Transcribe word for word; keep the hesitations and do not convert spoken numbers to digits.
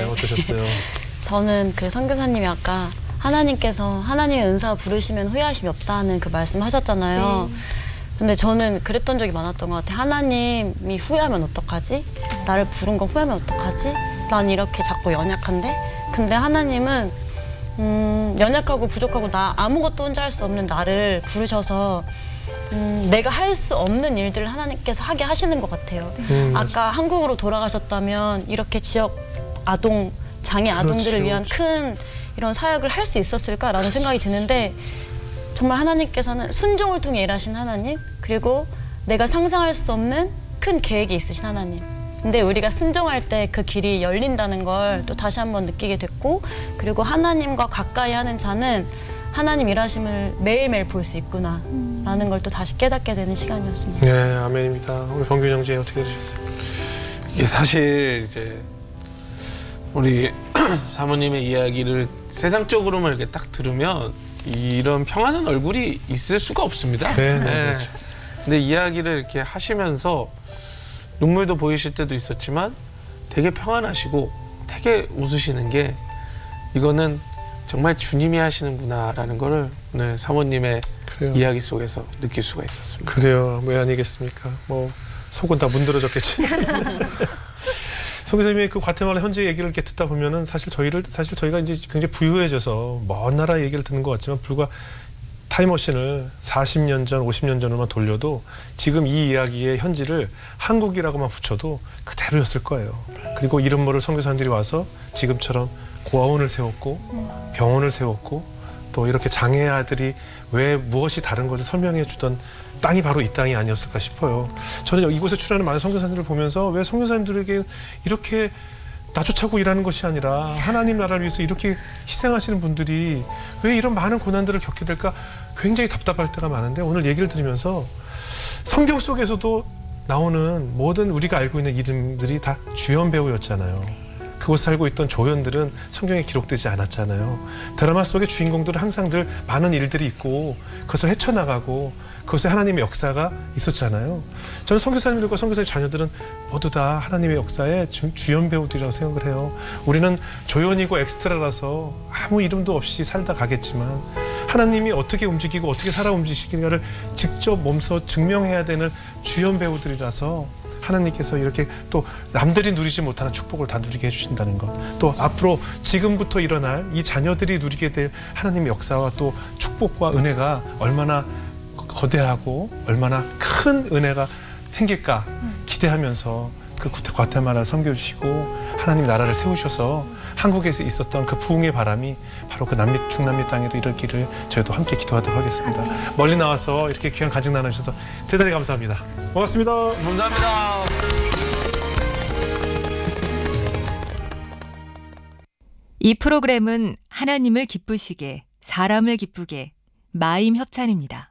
어떠셨어요? 저는 그 선교사님이 아까 하나님께서 하나님의 은사 부르시면 후회하심이 없다는 그 말씀하셨잖아요. 네. 근데 저는 그랬던 적이 많았던 것 같아요. 하나님이 후회하면 어떡하지? 나를 부른 거 후회하면 어떡하지? 난 이렇게 자꾸 연약한데? 근데 하나님은 음, 연약하고 부족하고 나 아무것도 혼자 할 수 없는 나를 부르셔서 음, 내가 할 수 없는 일들을 하나님께서 하게 하시는 것 같아요. 음, 아까 한국으로 돌아가셨다면 이렇게 지역 아동, 장애 아동들을 그렇죠, 위한 그렇죠. 큰 이런 사역을 할 수 있었을까라는 생각이 드는데 정말 하나님께서는 순종을 통해 일하신 하나님, 그리고 내가 상상할 수 없는 큰 계획이 있으신 하나님. 근데 우리가 순종할 때 그 길이 열린다는 걸 또 다시 한번 느끼게 됐고, 그리고 하나님과 가까이 하는 자는 하나님 일하심을 매일매일 볼 수 있구나 라는 걸 또 다시 깨닫게 되는 시간이었습니다. 네, 아멘입니다. 우리 범균 형제 어떻게 들으셨어요? 이게 사실 이제 우리 사모님의 이야기를 세상적으로만 이렇게 딱 들으면 이런 평안한 얼굴이 있을 수가 없습니다. 네, 네, 그렇죠. 근데 이야기를 이렇게 하시면서 눈물도 보이실 때도 있었지만 되게 평안하시고 되게 웃으시는 게 이거는 정말 주님이 하시는구나라는 거를 오늘 사모님의 그래요. 이야기 속에서 느낄 수가 있었습니다. 그래요. 왜 아니겠습니까? 뭐 속은 다 문드러졌겠지. 선교사님의 그 과테말라 현지 얘기를 이렇게 듣다 보면은 사실 저희를 사실 저희가 이제 굉장히 부유해져서 먼 나라 얘기를 듣는 것 같지만 불과 타임머신을 사십 년 전, 오십 년 전으로만 돌려도 지금 이 이야기의 현지를 한국이라고만 붙여도 그대로였을 거예요. 그리고 이름 모를 선교사님들이 와서 지금처럼 고아원을 세웠고 병원을 세웠고 또 이렇게 장애 아들이 왜 무엇이 다른 것을 설명해 주던 땅이 바로 이 땅이 아니었을까 싶어요. 저는 이곳에 출연하는 많은 선교사님들을 보면서 왜 선교사님들에게 이렇게 나조차고 일하는 것이 아니라 하나님 나라를 위해서 이렇게 희생하시는 분들이 왜 이런 많은 고난들을 겪게 될까 굉장히 답답할 때가 많은데, 오늘 얘기를 들으면서 성경 속에서도 나오는 모든 우리가 알고 있는 이름들이 다 주연 배우였잖아요. 그곳에 살고 있던 조연들은 성경에 기록되지 않았잖아요. 드라마 속의 주인공들은 항상 늘 많은 일들이 있고 그것을 헤쳐나가고 그것에 하나님의 역사가 있었잖아요. 저는 선교사님들과 선교사의 자녀들은 모두 다 하나님의 역사의 주, 주연 배우들이라고 생각을 해요. 우리는 조연이고 엑스트라라서 아무 이름도 없이 살다 가겠지만 하나님이 어떻게 움직이고 어떻게 살아 움직이시는가를 직접 몸소 증명해야 되는 주연 배우들이라서 하나님께서 이렇게 또 남들이 누리지 못하는 축복을 다 누리게 해주신다는 것, 또 앞으로 지금부터 일어날 이 자녀들이 누리게 될 하나님의 역사와 또 축복과 은혜가 얼마나 거대하고 얼마나 큰 은혜가 생길까 기대하면서 그 과테말라를 섬겨주시고 하나님 나라를 세우셔서 한국에서 있었던 그 부흥의 바람이 바로 그 남미, 중남미 땅에도 이르기를 저희도 함께 기도하도록 하겠습니다. 멀리 나와서 이렇게 귀한 간증 나눠주셔서 대단히 감사합니다. 고맙습니다. 감사합니다. 이 프로그램은 하나님을 기쁘시게, 사람을 기쁘게, 마임 협찬입니다.